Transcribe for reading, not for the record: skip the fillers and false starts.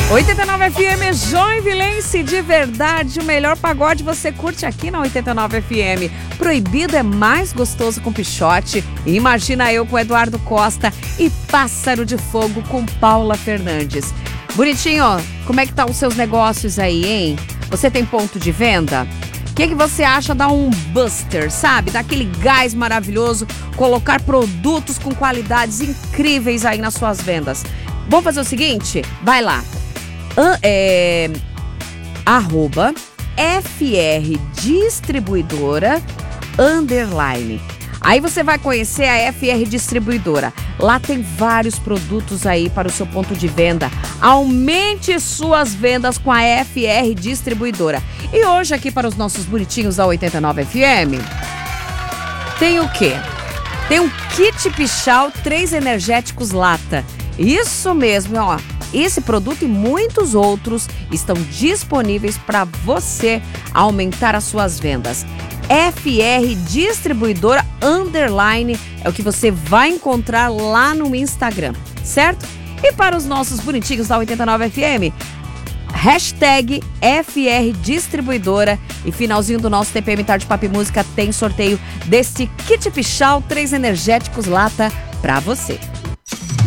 89 FM Joinvilense, de verdade, o melhor pagode você curte aqui na 89 FM. Proibido é mais gostoso com Pixote. Imagina eu com Eduardo Costa e Pássaro de Fogo com Paula Fernandes. Bonitinho, como é que tá os seus negócios aí, hein? Você tem ponto de venda? O que você acha dar um buster, sabe? Daquele gás maravilhoso, colocar produtos com qualidades incríveis aí nas suas vendas. Vamos fazer o seguinte? Vai lá. @FR Distribuidora _. Aí você vai conhecer a FR Distribuidora. Lá tem vários produtos aí para o seu ponto de venda. Aumente suas vendas com a FR Distribuidora. E hoje aqui para os nossos bonitinhos da 89 FM, tem o quê? Tem um kit Pichau 3 energéticos lata. Isso mesmo, ó. Esse produto e muitos outros estão disponíveis para você aumentar as suas vendas. FR Distribuidora _ é o que você vai encontrar lá no Instagram, certo? E para os nossos bonitinhos da 89 FM, hashtag FR Distribuidora, e finalzinho do nosso TPM Tarde Papo e Música tem sorteio desse kit Pichau 3 energéticos lata para você.